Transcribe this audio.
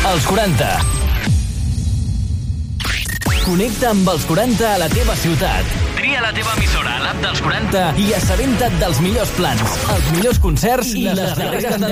Els 40. Connecta amb els 40 a la teva ciutat. Tria la teva emissora a l'app dels 40 i assabenta't dels millors plans, els millors concerts i les darreres